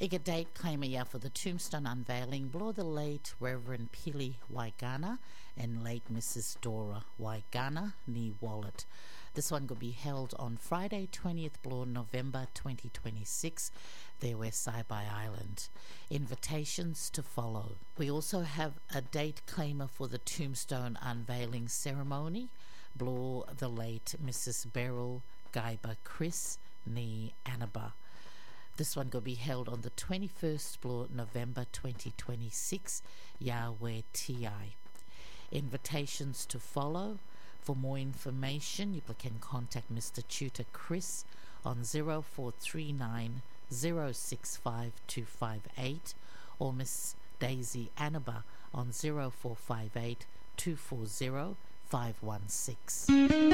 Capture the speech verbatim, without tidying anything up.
Ika date claim a for the tombstone unveiling below the late Reverend Pili Waigana and late Missus Dora Waigana ni Wallet. This one could be held on Friday twentieth below November twenty twenty-six there west Saibai Island. Invitations to follow. We also have a date claimer for the tombstone unveiling ceremony below the late Missus Beryl Gaiba Chris ni Annaba. This one will be held on the twenty-first below November twenty twenty-six, Yahweh T I. Invitations to follow. For more information, you can contact Mister Tutor Chris on zero four three nine zero six five two five eight or Miss Daisy Annaba on zero four five eight two four zero five one six.